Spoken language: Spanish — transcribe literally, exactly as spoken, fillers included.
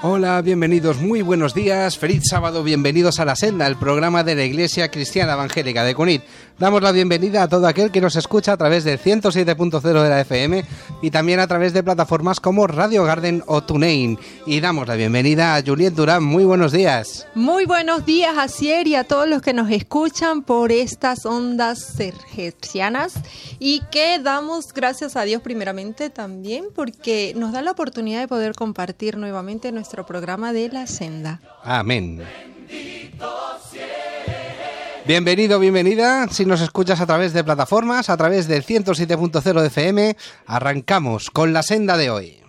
Hola, bienvenidos, muy buenos días, feliz sábado, bienvenidos a La Senda, el programa de la Iglesia Cristiana Evangélica de Cunit. Damos la bienvenida a todo aquel que nos escucha a través del ciento siete punto cero de la F M y también a través de plataformas como Radio Garden o TuneIn. Y damos la bienvenida a Juliet Durán, muy buenos días. Muy buenos días, Asier, y a todos los que nos escuchan por estas ondas hertzianas, y que damos gracias a Dios primeramente también porque nos da la oportunidad de poder compartir nuevamente nuestro programa de La Senda. Amén. Bienvenido, bienvenida. Si nos escuchas a través de plataformas, a través del ciento siete punto cero de F M, arrancamos con La Senda de hoy.